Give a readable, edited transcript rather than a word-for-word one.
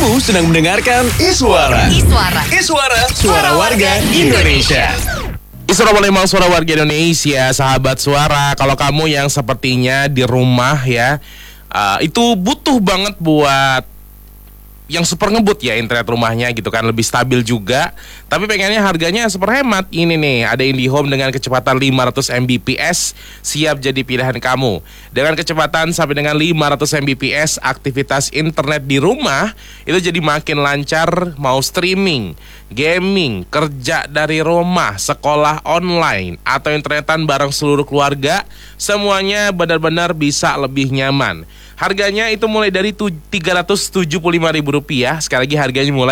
Kamu sedang mendengarkan Iswara. Suara warga Indonesia. Assalamualaikum suara warga Indonesia, sahabat suara. Kalau kamu yang sepertinya di rumah ya, itu butuh banget buat yang super ngebut ya internet rumahnya gitu kan, lebih stabil juga. Tapi pengennya harganya super hemat. Ini nih, ada IndiHome dengan kecepatan 500 Mbps, siap jadi pilihan kamu. Dengan kecepatan sampai dengan 500 Mbps, aktivitas internet di rumah itu jadi makin lancar. Mau streaming, gaming, kerja dari rumah, sekolah online, atau internetan bareng seluruh keluarga, semuanya benar-benar bisa lebih nyaman. Harganya itu mulai dari Rp375.000. Sekali lagi harganya mulai